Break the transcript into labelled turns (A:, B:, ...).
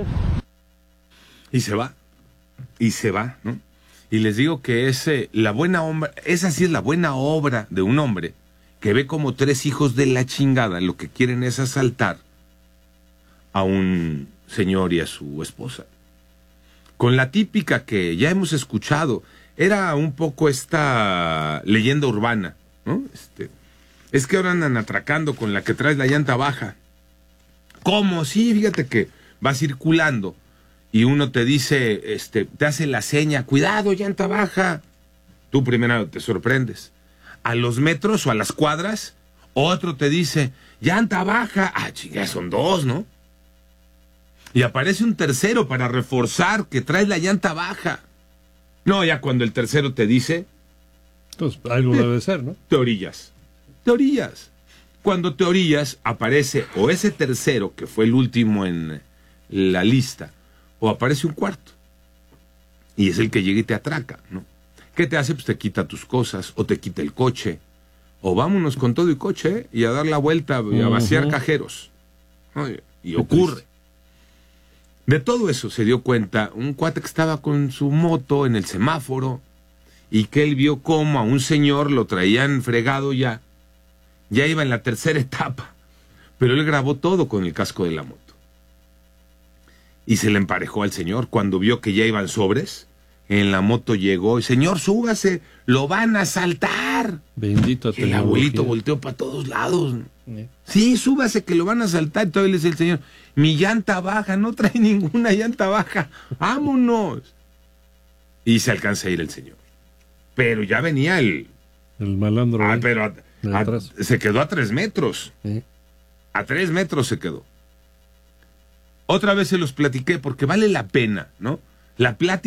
A: Y se va, ¿no? Y les digo que esa sí es la buena obra de un hombre que ve como 3 hijos de la chingada lo que quieren es asaltar a un señor y a su esposa. Con la típica que ya hemos escuchado, era un poco esta leyenda urbana, ¿no? Es que ahora andan atracando con la que traes la llanta baja. ¿Cómo? Sí, fíjate que va circulando y uno te dice, te hace la seña, cuidado, llanta baja. Tú primero te sorprendes. A los metros o a las cuadras, otro te dice, llanta baja. Ah, chinga, son 2, ¿no? Y aparece un tercero para reforzar que traes la llanta baja. No, ya cuando el tercero te dice...
B: Pues algo debe ser, ¿no?
A: Te orillas. Cuando te orillas, aparece o ese tercero, que fue el último en la lista, o aparece un cuarto. Y es el que llega y te atraca, ¿no? ¿Qué te hace? Pues te quita tus cosas, o te quita el coche, o vámonos con todo y coche, y a dar la vuelta, y a vaciar cajeros. ¿No? Y ocurre. De todo eso se dio cuenta un cuate que estaba con su moto en el semáforo, y que él vio cómo a un señor lo traían fregado ya iba en la tercera etapa, pero él grabó todo con el casco de la moto. Y se le emparejó al señor cuando vio que ya iban sobres. En la moto llegó y, señor, súbase, lo van a asaltar.
B: Bendito.
A: El abuelito volteó para todos lados. Sí, súbase que lo van a asaltar. Y todavía le dice el señor, mi llanta baja, no trae ninguna llanta baja, vámonos. Y se alcanza a ir el señor. Pero ya venía el
B: malandro.
A: Pero se quedó a 3 metros. A 3 metros se quedó. Otra vez se los platiqué porque vale la pena, ¿no? La plática